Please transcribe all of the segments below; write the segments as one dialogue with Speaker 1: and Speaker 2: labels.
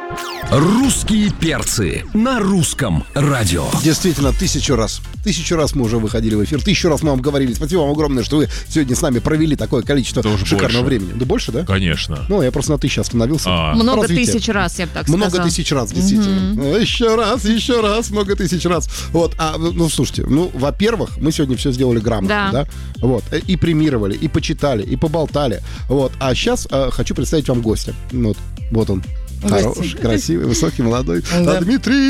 Speaker 1: Русские перцы на русском радио.
Speaker 2: Действительно, 1000 раз. 1000 раз мы уже выходили в эфир. 1000 раз мы вам говорили. Спасибо вам огромное, что вы сегодня с нами провели такое количество шикарного времени. Да больше, да?
Speaker 3: Конечно.
Speaker 2: Ну, я просто на 1000 остановился.
Speaker 4: Много
Speaker 2: Развитие.
Speaker 4: тысяч раз, я бы так сказала.
Speaker 2: Много тысяч раз, действительно. Еще раз, много тысяч раз. Вот, ну, слушайте, во-первых, мы сегодня все сделали грамотно, да? Вот, и премировали, и почитали, и поболтали. Вот, а сейчас хочу представить вам гостя. Вот он. Хороший, красивый, высокий, молодой. Дмитрий!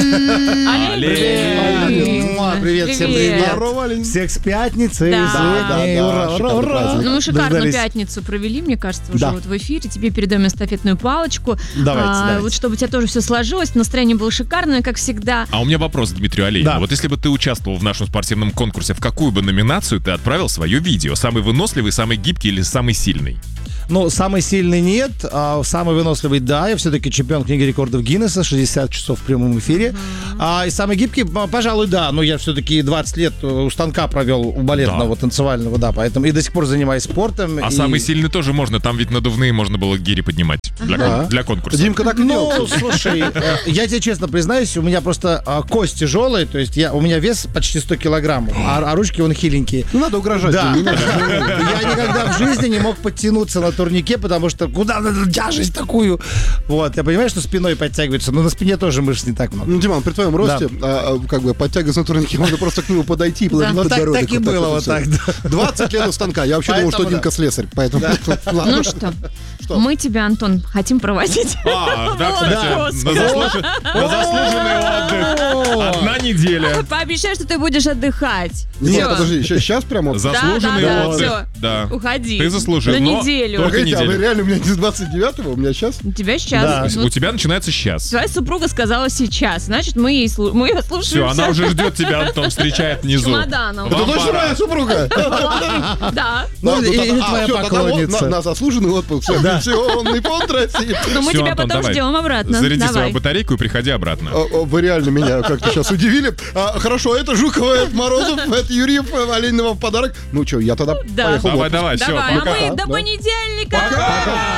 Speaker 5: Привет, всем привет. Всех с пятницей.
Speaker 4: Ура. Ну, мы шикарную пятницу провели, мне кажется, уже вот в эфире. Тебе передаем эстафетную палочку.
Speaker 5: Давайте.
Speaker 4: Вот чтобы у тебя тоже все сложилось, настроение было шикарное, как всегда.
Speaker 3: А у меня вопрос к Дмитрию Алееву. Вот если бы ты участвовал в нашем спортивном конкурсе, в какую бы номинацию ты отправил свое видео? Самый выносливый, самый гибкий или самый сильный?
Speaker 5: Ну, самый сильный нет, а самый выносливый, да. Я все-таки чемпион книги рекордов Гиннесса, 60 часов в прямом эфире. И самый гибкий, пожалуй, да. Но я все-таки 20 лет у станка провел, у балетного, танцевального, да. Поэтому и до сих пор занимаюсь спортом.
Speaker 3: А самый сильный тоже можно. Там ведь надувные можно было гири поднимать для конкурса.
Speaker 2: Димка так и делал.
Speaker 5: Ну, слушай, я тебе честно признаюсь, у меня просто кость тяжелая, то есть у меня вес почти 100 килограммов, а ручки вон хиленькие.
Speaker 2: Ну, надо угрожать.
Speaker 5: Да. Я никогда в жизни не мог подтянуться на турнике, потому что куда надо тяжесть такую? Вот, я понимаю, что спиной подтягивается, но на спине тоже мышц не так много.
Speaker 2: Ну, Диман, при твоем росте, как бы подтягиваться на турнике, можно просто к нему подойти и положить подбородок.
Speaker 5: Так и было вот так, да.
Speaker 2: 20 лет у станка. Я вообще думал, что Димка слесарь, поэтому...
Speaker 4: Ну что, мы тебя, Антон, хотим проводить.
Speaker 3: Да, кстати, на заслуженный отдых. 1 неделя.
Speaker 4: Пообещай, что ты будешь отдыхать.
Speaker 2: Нет, подожди, сейчас прямо...
Speaker 3: Заслуженный отдых.
Speaker 4: Да. Уходи.
Speaker 3: Ты заслужил.
Speaker 4: На неделю.
Speaker 2: Погодите, а вы реально у меня не с 29-го, у меня сейчас?
Speaker 4: У тебя сейчас.
Speaker 3: У тебя начинается сейчас.
Speaker 4: Твоя супруга сказала сейчас, значит, мы ее слушаем.
Speaker 3: Все, она уже ждет тебя, Антон, встречает внизу.
Speaker 4: Чемоданом.
Speaker 2: Это точно моя супруга?
Speaker 4: Да.
Speaker 5: Ну, или твоя поклонница.
Speaker 2: На заслуженный отпуск. Пенсионный фонд России.
Speaker 4: Но мы
Speaker 3: Всё,
Speaker 4: тебя
Speaker 3: Антон,
Speaker 4: потом
Speaker 3: давай.
Speaker 4: ждем обратно.
Speaker 3: Заряди свою
Speaker 4: Давай.
Speaker 3: батарейку и приходи обратно.
Speaker 2: Вы реально меня как-то сейчас удивили. Хорошо, это Жукова, это Морозов, это Юрьев, Оленина в подарок. Ну что, я тогда
Speaker 4: Да.
Speaker 2: поехал в отпуск.
Speaker 3: Давай, все.
Speaker 4: Давай, а мы до понедельника.
Speaker 3: Пока.